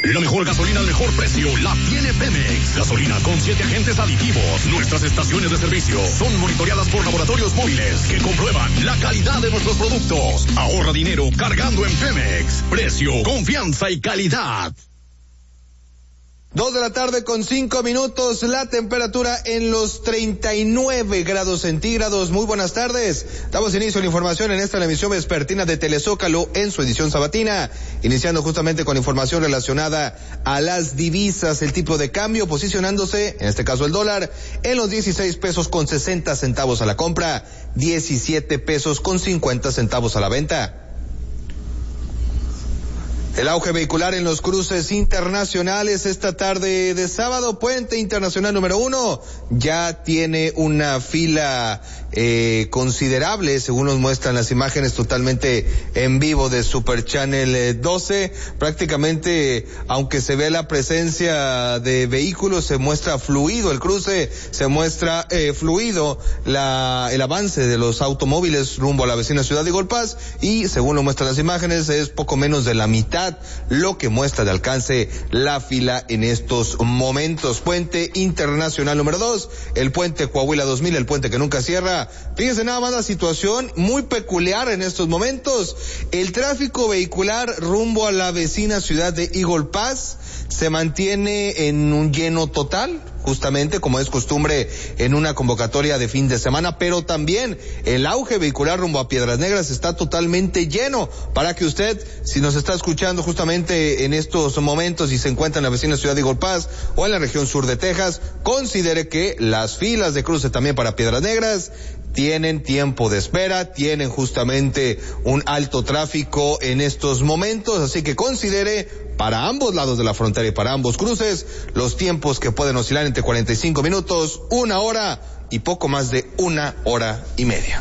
La mejor gasolina al mejor precio la tiene Pemex. Gasolina con 7 agentes aditivos. Nuestras estaciones de servicio son monitoreadas por laboratorios móviles que comprueban la calidad de nuestros productos. Ahorra dinero cargando en Pemex. Precio, confianza y calidad. 2:05 p.m, la temperatura en los 39 grados centígrados. Muy buenas tardes. Damos inicio a la información en la emisión vespertina de Telezócalo en su edición sabatina, iniciando justamente con información relacionada a las divisas, el tipo de cambio posicionándose, en este caso el dólar, en los 16 pesos con 60 centavos a la compra, 17 pesos con 50 centavos a la venta. El auge vehicular en los cruces internacionales esta tarde de sábado. Puente Internacional número 1 ya tiene una fila considerable, según nos muestran las imágenes totalmente en vivo de Super Channel 12. Prácticamente, aunque se ve la presencia de vehículos, se muestra fluido el cruce, se muestra fluido el avance de los automóviles rumbo a la vecina ciudad de Igualpás, y según lo muestran las imágenes, es poco menos de la mitad lo que muestra de alcance la fila en estos momentos. Puente Internacional número 2, el puente Coahuila 2000, el puente que nunca cierra. Fíjense nada más la situación muy peculiar en estos momentos. El tráfico vehicular rumbo a la vecina ciudad de Eagle Pass se mantiene en un lleno total, justamente como es costumbre en una convocatoria de fin de semana, pero también el auge vehicular rumbo a Piedras Negras está totalmente lleno, para que usted, si nos está escuchando justamente en estos momentos y se encuentra en la vecina ciudad de Eagle Pass o en la región sur de Texas, considere que las filas de cruce también para Piedras Negras tienen tiempo de espera, tienen justamente un alto tráfico en estos momentos, así que considere para ambos lados de la frontera y para ambos cruces los tiempos que pueden oscilar entre 45 minutos, 1 hora y poco más de 1 hora y media.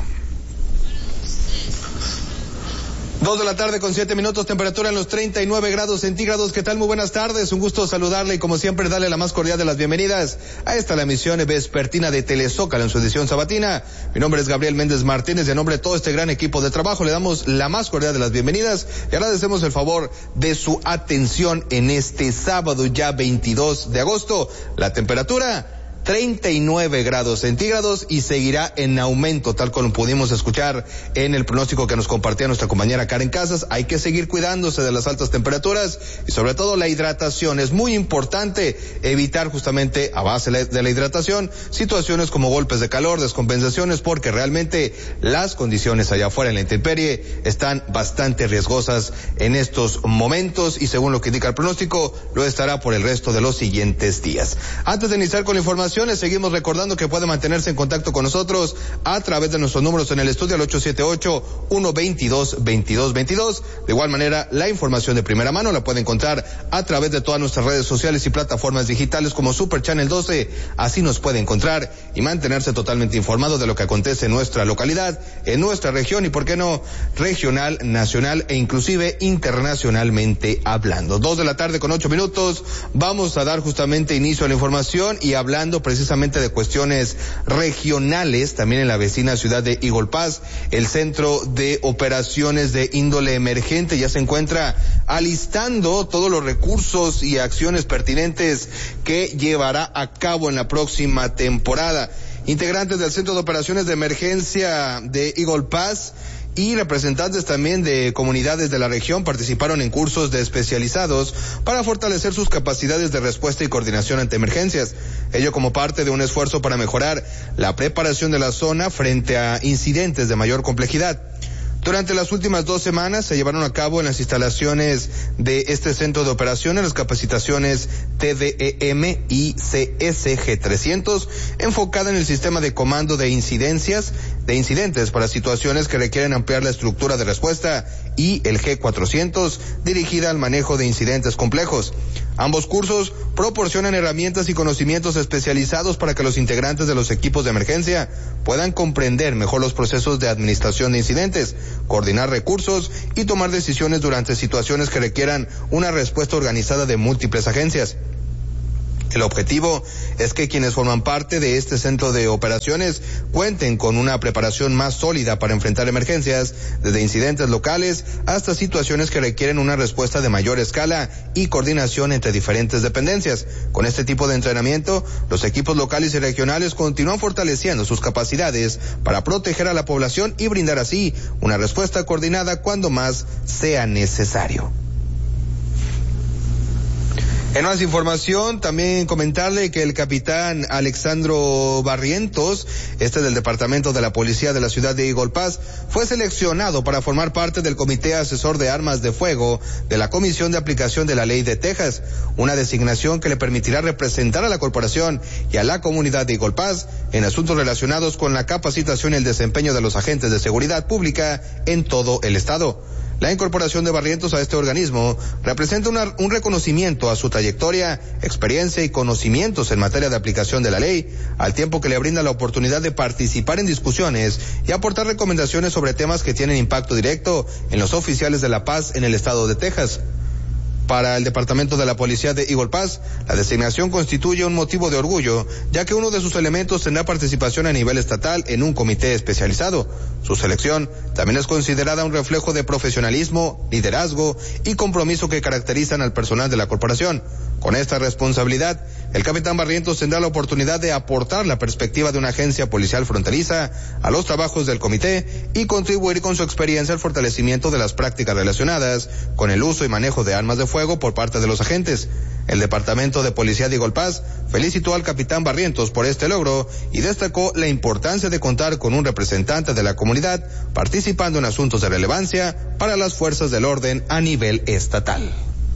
2:07 p.m, temperatura en los 39 grados centígrados. ¿Qué tal? Muy buenas tardes, un gusto saludarle y como siempre darle la más cordial de las bienvenidas a la emisión vespertina de Telezócalo en su edición sabatina. Mi nombre es Gabriel Méndez Martínez y a nombre de todo este gran equipo de trabajo le damos la más cordial de las bienvenidas y agradecemos el favor de su atención en este sábado ya 22 de agosto. La temperatura 39 grados centígrados y seguirá en aumento, tal como pudimos escuchar en el pronóstico que nos compartía nuestra compañera Karen Casas. Hay que seguir cuidándose de las altas temperaturas y sobre todo la hidratación. Es muy importante evitar justamente a base de la hidratación situaciones como golpes de calor, descompensaciones, porque realmente las condiciones allá afuera en la intemperie están bastante riesgosas en estos momentos y según lo que indica el pronóstico, lo estará por el resto de los siguientes días. Antes de iniciar con la información, les seguimos recordando que puede mantenerse en contacto con nosotros a través de nuestros números en el estudio al 878-122-2222. De igual manera, la información de primera mano la puede encontrar a través de todas nuestras redes sociales y plataformas digitales como Super Channel 12. Así nos puede encontrar y mantenerse totalmente informado de lo que acontece en nuestra localidad, en nuestra región y, por qué no, regional, nacional e inclusive internacionalmente hablando. 2:08 p.m. Vamos a dar justamente inicio a la información y hablando precisamente de cuestiones regionales, también en la vecina ciudad de Eagle Pass, el Centro de Operaciones de Índole Emergente ya se encuentra alistando todos los recursos y acciones pertinentes que llevará a cabo en la próxima temporada. Integrantes del Centro de Operaciones de Emergencia de Eagle Pass y representantes también de comunidades de la región participaron en cursos de especializados para fortalecer sus capacidades de respuesta y coordinación ante emergencias. Ello como parte de un esfuerzo para mejorar la preparación de la zona frente a incidentes de mayor complejidad. Durante las últimas 2 semanas se llevaron a cabo en las instalaciones de este centro de operaciones las capacitaciones TDEM y CSG300 enfocada en el sistema de comando de incidentes para situaciones que requieren ampliar la estructura de respuesta y el G400 dirigida al manejo de incidentes complejos. Ambos cursos proporcionan herramientas y conocimientos especializados para que los integrantes de los equipos de emergencia puedan comprender mejor los procesos de administración de incidentes, coordinar recursos y tomar decisiones durante situaciones que requieran una respuesta organizada de múltiples agencias. El objetivo es que quienes forman parte de este centro de operaciones cuenten con una preparación más sólida para enfrentar emergencias, desde incidentes locales hasta situaciones que requieren una respuesta de mayor escala y coordinación entre diferentes dependencias. Con este tipo de entrenamiento, los equipos locales y regionales continúan fortaleciendo sus capacidades para proteger a la población y brindar así una respuesta coordinada cuando más sea necesario. En más información, también comentarle que el capitán Alexandro Barrientos, del Departamento de la Policía de la ciudad de Eagle Pass, fue seleccionado para formar parte del Comité Asesor de Armas de Fuego de la Comisión de Aplicación de la Ley de Texas, una designación que le permitirá representar a la corporación y a la comunidad de Eagle Pass en asuntos relacionados con la capacitación y el desempeño de los agentes de seguridad pública en todo el estado. La incorporación de Barrientos a este organismo representa un reconocimiento a su trayectoria, experiencia y conocimientos en materia de aplicación de la ley, al tiempo que le brinda la oportunidad de participar en discusiones y aportar recomendaciones sobre temas que tienen impacto directo en los oficiales de la paz en el estado de Texas. Para el Departamento de la Policía de Eagle Pass, la designación constituye un motivo de orgullo, ya que uno de sus elementos tendrá participación a nivel estatal en un comité especializado. Su selección también es considerada un reflejo de profesionalismo, liderazgo y compromiso que caracterizan al personal de la corporación. Con esta responsabilidad, el capitán Barrientos tendrá la oportunidad de aportar la perspectiva de una agencia policial fronteriza a los trabajos del comité y contribuir con su experiencia al fortalecimiento de las prácticas relacionadas con el uso y manejo de armas de fuego por parte de los agentes. El Departamento de Policía de Eagle Pass felicitó al capitán Barrientos por este logro y destacó la importancia de contar con un representante de la comunidad participando en asuntos de relevancia para las fuerzas del orden a nivel estatal.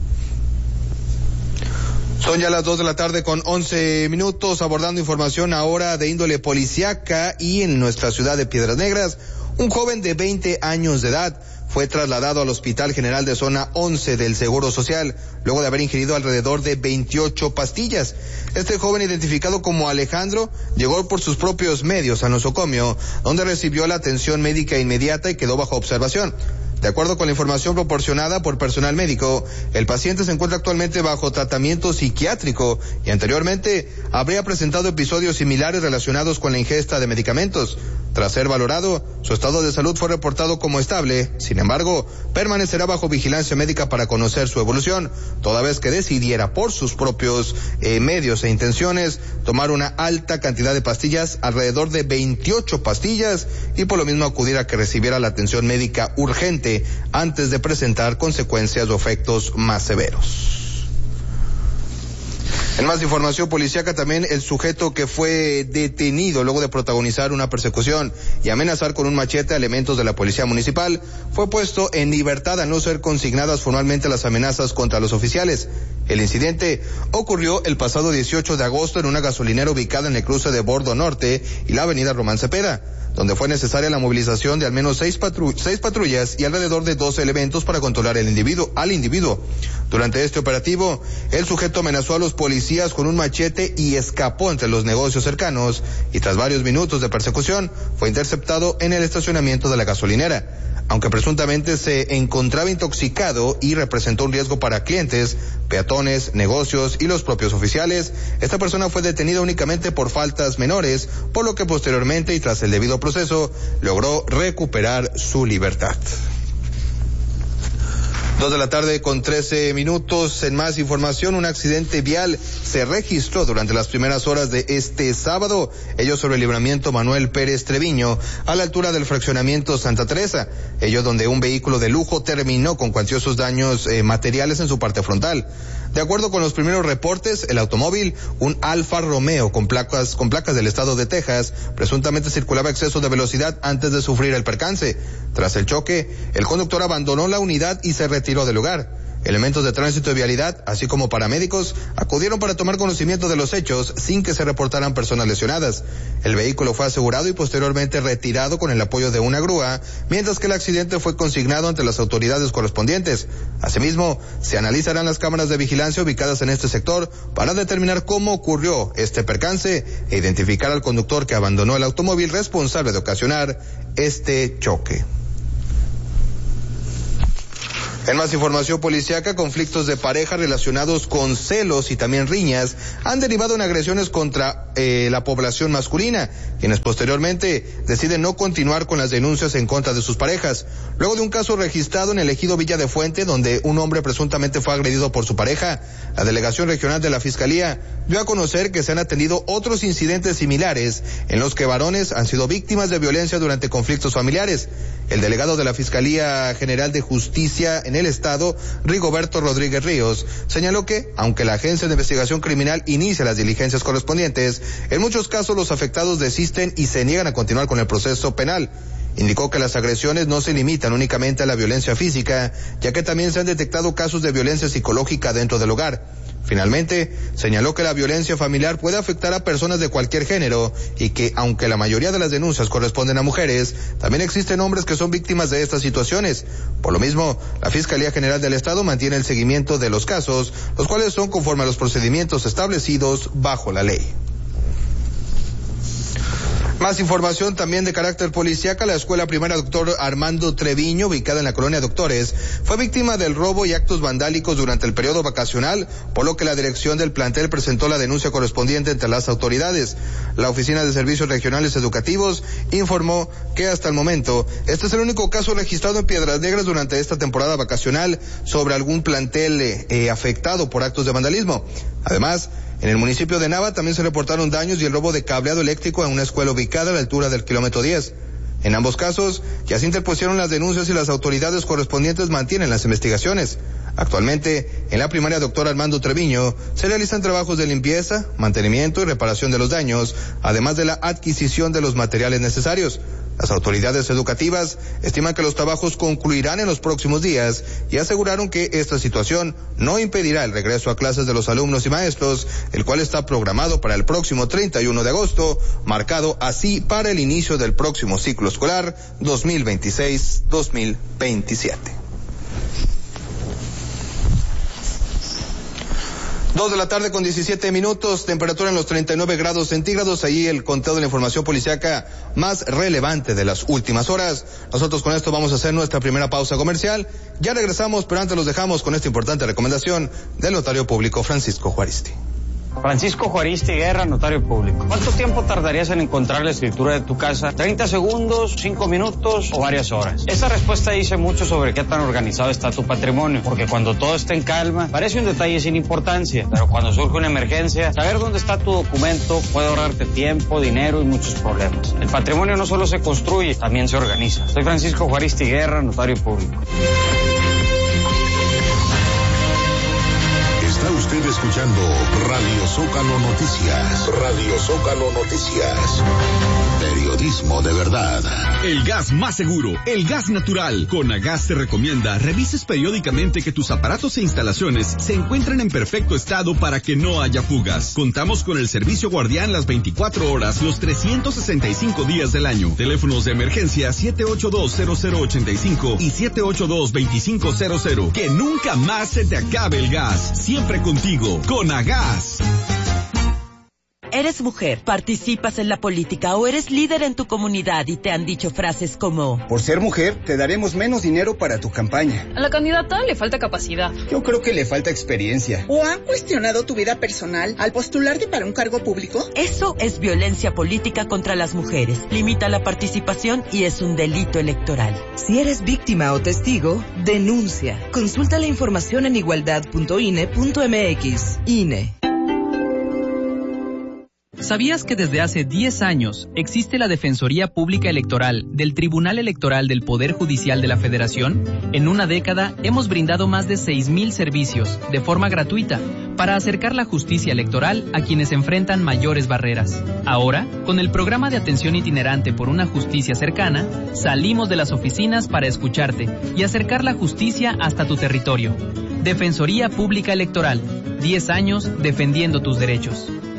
Son ya las 2:11 p.m, abordando información ahora de índole policíaca y en nuestra ciudad de Piedras Negras, un joven de 20 años de edad fue trasladado al Hospital General de Zona 11 del Seguro Social, luego de haber ingerido alrededor de 28 pastillas. Este joven, identificado como Alejandro, llegó por sus propios medios a nosocomio, donde recibió la atención médica inmediata y quedó bajo observación. De acuerdo con la información proporcionada por personal médico, el paciente se encuentra actualmente bajo tratamiento psiquiátrico y anteriormente habría presentado episodios similares relacionados con la ingesta de medicamentos. Tras ser valorado, su estado de salud fue reportado como estable. Sin embargo, permanecerá bajo vigilancia médica para conocer su evolución, toda vez que decidiera por sus propios medios e intenciones tomar una alta cantidad de pastillas, alrededor de 28 pastillas, y por lo mismo acudir a que recibiera la atención médica urgente antes de presentar consecuencias o efectos más severos. En más información policíaca, también el sujeto que fue detenido luego de protagonizar una persecución y amenazar con un machete a elementos de la policía municipal fue puesto en libertad al no ser consignadas formalmente las amenazas contra los oficiales. El incidente ocurrió el pasado 18 de agosto en una gasolinera ubicada en el cruce de Bordo Norte y la avenida Román Cepeda, donde fue necesaria la movilización de al menos seis patrullas y alrededor de 12 elementos para controlar al individuo. Durante este operativo, el sujeto amenazó a los policías con un machete y escapó entre los negocios cercanos, y tras varios minutos de persecución fue interceptado en el estacionamiento de la gasolinera. Aunque presuntamente se encontraba intoxicado y representó un riesgo para clientes, peatones, negocios y los propios oficiales, esta persona fue detenida únicamente por faltas menores, por lo que posteriormente y tras el debido proceso logró recuperar su libertad. 2:13 p.m. En más información, un accidente vial se registró durante las primeras horas de este sábado, ello sobre el libramiento Manuel Pérez Treviño, a la altura del fraccionamiento Santa Teresa, ello donde un vehículo de lujo terminó con cuantiosos daños materiales en su parte frontal. De acuerdo con los primeros reportes, el automóvil, un Alfa Romeo con placas del estado de Texas, presuntamente circulaba a exceso de velocidad antes de sufrir el percance. Tras el choque, el conductor abandonó la unidad y se retiró del lugar. Elementos de tránsito y vialidad, así como paramédicos, acudieron para tomar conocimiento de los hechos sin que se reportaran personas lesionadas. El vehículo fue asegurado y posteriormente retirado con el apoyo de una grúa, mientras que el accidente fue consignado ante las autoridades correspondientes. Asimismo, se analizarán las cámaras de vigilancia ubicadas en este sector para determinar cómo ocurrió este percance e identificar al conductor que abandonó el automóvil responsable de ocasionar este choque. En más información policíaca, conflictos de pareja relacionados con celos y también riñas han derivado en agresiones contra la población masculina, quienes posteriormente deciden no continuar con las denuncias en contra de sus parejas. Luego de un caso registrado en el ejido Villa de Fuente, donde un hombre presuntamente fue agredido por su pareja, la Delegación Regional de la Fiscalía dio a conocer que se han atendido otros incidentes similares en los que varones han sido víctimas de violencia durante conflictos familiares. El delegado de la Fiscalía General de Justicia en el Estado, Rigoberto Rodríguez Ríos, señaló que, aunque la Agencia de Investigación Criminal inicia las diligencias correspondientes, en muchos casos los afectados desisten y se niegan a continuar con el proceso penal. Indicó que las agresiones no se limitan únicamente a la violencia física, ya que también se han detectado casos de violencia psicológica dentro del hogar. Finalmente, señaló que la violencia familiar puede afectar a personas de cualquier género y que, aunque la mayoría de las denuncias corresponden a mujeres, también existen hombres que son víctimas de estas situaciones. Por lo mismo, la Fiscalía General del Estado mantiene el seguimiento de los casos, los cuales son conforme a los procedimientos establecidos bajo la ley. Más información también de carácter policíaca. La escuela primaria Dr. Armando Treviño, ubicada en la colonia Doctores, fue víctima del robo y actos vandálicos durante el periodo vacacional, por lo que la dirección del plantel presentó la denuncia correspondiente entre las autoridades. La Oficina de Servicios Regionales Educativos informó que hasta el momento este es el único caso registrado en Piedras Negras durante esta temporada vacacional sobre algún plantel afectado por actos de vandalismo. Además, en el municipio de Nava también se reportaron daños y el robo de cableado eléctrico en una escuela ubicada a la altura del kilómetro 10. En ambos casos, ya se interpusieron las denuncias y las autoridades correspondientes mantienen las investigaciones. Actualmente, en la primaria Dr. Armando Treviño, se realizan trabajos de limpieza, mantenimiento y reparación de los daños, además de la adquisición de los materiales necesarios. Las autoridades educativas estiman que los trabajos concluirán en los próximos días y aseguraron que esta situación no impedirá el regreso a clases de los alumnos y maestros, el cual está programado para el próximo 31 de agosto, marcado así para el inicio del próximo ciclo escolar 2026-2027. 2:17 p.m, temperatura en los 39 grados centígrados, ahí el conteo de la información policíaca más relevante de las últimas horas. Nosotros con esto vamos a hacer nuestra primera pausa comercial, ya regresamos, pero antes los dejamos con esta importante recomendación del notario público Francisco Juaristi. Francisco Juaristi Guerra, notario público. ¿Cuánto tiempo tardarías en encontrar la escritura de tu casa? ¿30 segundos, 5 minutos o varias horas? Esta respuesta dice mucho sobre qué tan organizado está tu patrimonio, porque cuando todo está en calma, parece un detalle sin importancia, pero cuando surge una emergencia, saber dónde está tu documento puede ahorrarte tiempo, dinero y muchos problemas. El patrimonio no solo se construye, también se organiza. Soy Francisco Juaristi Guerra, notario público. Está usted escuchando Radio Zócalo Noticias. Radio Zócalo Noticias. Periodismo de verdad. El gas más seguro, el gas natural. Conagas te recomienda revises periódicamente que tus aparatos e instalaciones se encuentren en perfecto estado para que no haya fugas. Contamos con el servicio guardián las 24 horas, los 365 días del año. Teléfonos de emergencia 782-0085 y 782-2500. Que nunca más se te acabe el gas. Siempre contigo, Conagas. Eres mujer, participas en la política o eres líder en tu comunidad y te han dicho frases como: por ser mujer, te daremos menos dinero para tu campaña. A la candidata le falta capacidad. Yo creo que le falta experiencia. ¿O han cuestionado tu vida personal al postularte para un cargo público? Eso es violencia política contra las mujeres. Limita la participación y es un delito electoral. Si eres víctima o testigo, denuncia. Consulta la información en igualdad.ine.mx. INE. ¿Sabías que desde hace 10 años existe la Defensoría Pública Electoral del Tribunal Electoral del Poder Judicial de la Federación? En una década hemos brindado más de 6,000 servicios de forma gratuita para acercar la justicia electoral a quienes enfrentan mayores barreras. Ahora, con el programa de atención itinerante por una justicia cercana, salimos de las oficinas para escucharte y acercar la justicia hasta tu territorio. Defensoría Pública Electoral, 10 años defendiendo tus derechos.